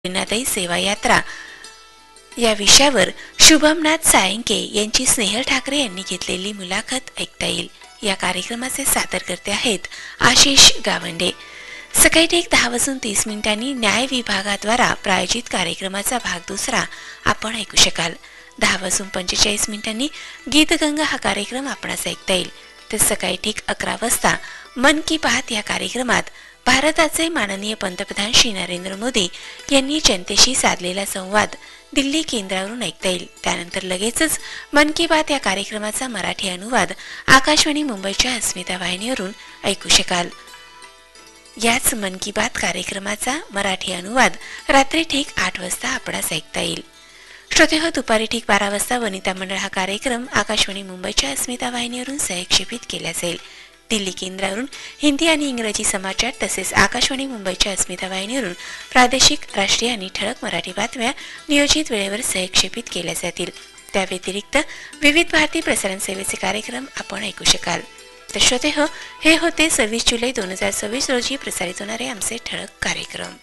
प्रेरणादायी सेवा यात्रा या विषयावर शुभमनाथ सायंके यांची स्नेहल ठाकरे यांनी घेतलेली मुलाखत ऐकता येईल। या कार्यक्रमाचे सादरकर्ते आहेत आशिष गावंडे। सकाळी ठीक 10:30 न्याय विभागाद्वारा प्रायोजित कार्यक्रमाचा भाग दुसरा आपण ऐकू शकाल। 10:45 गीतगंगा हा कार्यक्रम आपणास ऐकता येईल। तर सकाळी ठीक 11 वाजता मन की बात या कार्यक्रमात भारताचे माननीय पंतप्रधान श्री नरेंद्र मोदी यांनी जनतेशी साधलेला संवाद दिल्ली केंद्रावरून ऐकता येईल। त्यानंतर लगेचच मन की बात या कार्यक्रमाचा मराठी अनुवाद आकाशवाणी मुंबईच्या अस्मिता वाहिनीवरून ऐकू शकाल। याच मन की बात कार्यक्रमाचा मराठी अनुवाद रात्री ठीक 8 वाजता आपणास ऐकता येईल। श्रोतेहो, दुपारी ठीक 12 वाजता वनिता मंडळ हा कार्यक्रम आकाशवाणी मुंबईच्या अस्मिता वाहिनीवरून सहक्षेपित केला जाईल। दिल्ली केंद्रावरून हिंदी आणि इंग्रजी समाचार तसेच आकाशवाणी मुंबईच्या अस्मिता वाहिनीवरून प्रादेशिक, राष्ट्रीय आणि ठळक मराठी बातम्या नियोजित वेळेवर सहक्षेपित केल्या जातील। त्या व्यतिरिक्त विविध भारती प्रसारण सेवेचे कार्यक्रम आपण ऐकू शकाल। तर श्रोतेहो, हे होते 26 जुलै 2026 रोजी प्रसारित होणारे आमचे ठळक कार्यक्रम।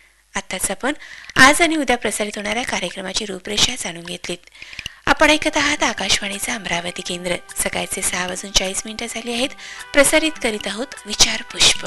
आताच आपण आज आणि उद्या प्रसारित होणाऱ्या कार्यक्रमाची रूपरेषा जाणून घेतलीत। आपण ऐकत आहात आकाशवाणीचा अमरावती केंद्र। सकाळचे 6:40 झाले आहेत। प्रसारित करीत आहोत विचार पुष्प।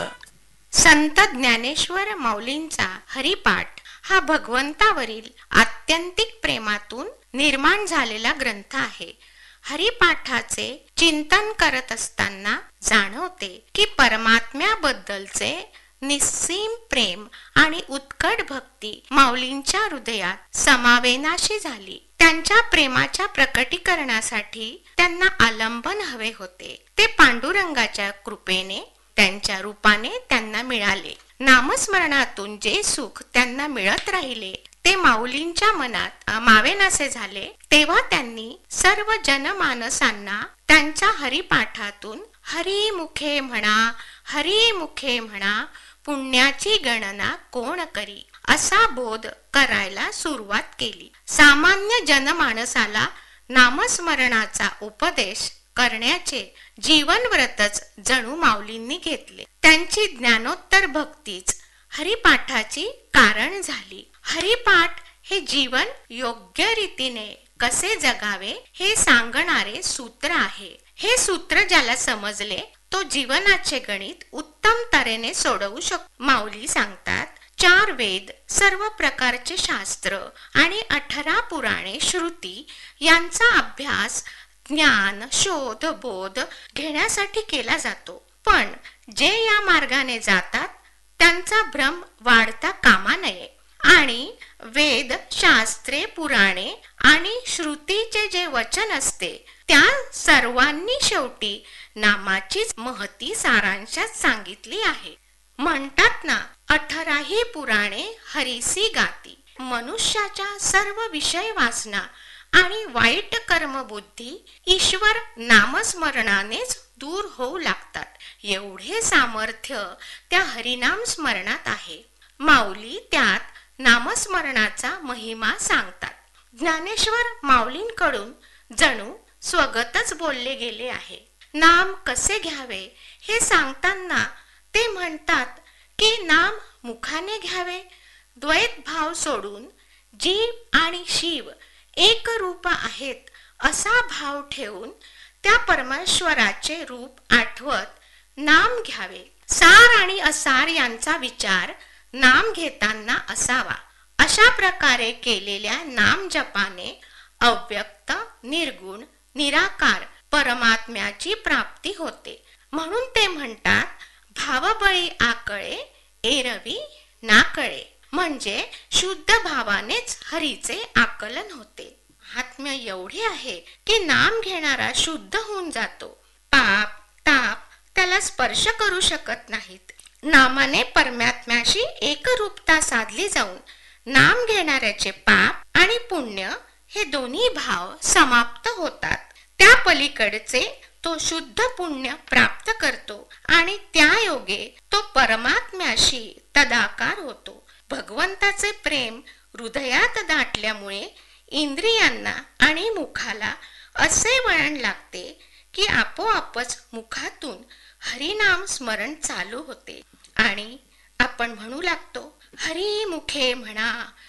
संत ज्ञानेश्वर माऊलींचा हरिपाठ हा भगवंतावरील आत्यंतिक प्रेमातून निर्माण झालेला ग्रंथ आहे। हरिपाठाचे चिंतन करत असताना जाणवते की परमात्म्याबद्दलचे निस्सीम प्रेम आणि उत्कट भक्ती माऊलींच्या हृदयात समावेनाशी झाली। त्यांच्या प्रेमाच्या प्रकटीकरणासाठी त्यांना आलंबन हवे होते। ते पांडुरंगाच्या कृपेने त्यांच्या रूपाने त्यांना मिळाले। नामस्मरणातून जे सुख त्यांना मिळत राहिले ते माऊलींच्या मनात मावेनासे झाले। तेव्हा त्यांनी सर्व जनमानसांना त्यांच्या हरिपाठातून हरिमुखे म्हणा, हरिमुखे म्हणा, पुण्याची गणना कोण करी असा बोध करायला सुरुवात केली। सामान्य जनमानसाला नामस्मरणाचा उपदेश करण्याचे जीवनव्रतच जणू माऊलींनी घेतले। त्यांची ज्ञानोत्तर भक्तीच हरिपाठाची कारण झाली। हरिपाठ हे जीवन योग्य रीतीने कसे जगावे हे सांगणारे सूत्र आहे। हे सूत्र ज्याला समजले तो जीवनाचे गणित उत्तम तऱ्हेने सोडवू शकतो। माऊली सांगतात, 4 वेद, सर्व प्रकारचे शास्त्र आणि 18 पुराणे, श्रुती यांचा अभ्यास ज्ञान, शोध, बोध घेण्यासाठी केला जातो। पण जे या मार्गाने जातात त्यांचा भ्रम वाढता कामा नये आणि वेद, शास्त्रे, पुराणे आणि श्रुतीचे जे वचन असते त्या सर्वांनी शेवटी नामाचीच महती सारांशात सांगितली आहे। म्हणतात ना, 18 पुराणे हरीसी गाती। मनुष्याच्या सर्व विषय वासना आणि वाईट कर्मबुद्धी ईश्वर नामस्मरणानेच दूर होऊ लागतात। एवढे सामर्थ्य त्या हरिनाम स्मरणात आहे। माऊली त्यात नामस्मरणाचा महिमा सांगतात। ज्ञानेश्वर माऊलींकडून जणू स्वगतच बोलले गेले आहे। नाम कसे घ्यावे हे सांगताना ते म्हणतात की नाम मुखाने घ्यावे, द्वैत भाव सोडून जीव आणि शिव एक रूप आहेत असा भाव ठेवून त्या परमेश्वराचे रूप आठवत नाम घ्यावे। सार आणि असार यांचा विचार नाम घेताना असावा। अशा प्रकारे केलेल्या नाम जपाने अव्यक्त, निर्गुण, निराकार परमात्म्याची प्राप्ती होते। म्हणून ते म्हणतात, भावबळी आकळे एरवी नाकळे, म्हणजे शुद्ध भावानेच हरीचे आकलन होते। महात्म्य एवढे आहे की नाम घेणारा शुद्ध होऊन जातो। पाप, ताप त्याला स्पर्श करू शकत नाहीत। नामाने परमात्म्याशी एकरूपता साधली जाऊन नाम घेणाऱ्याचे पाप आणि पुण्य हे दोन्ही भाव समाप्त होतात। त्या पलीकडचे तो शुद्ध पुण्य प्राप्त करतो आणि त्या योगे तो परमात्म्याशी तदाकार होतो। भगवंताचे प्रेम हृदयात दाटल्यामुळे इंद्रियांना आणि मुखाला असे वळण लागते की आपोआपच मुखातून हरिनाम स्मरण चालू होते आणि आपण म्हणू लागतो, हरिमुखे म्हणा,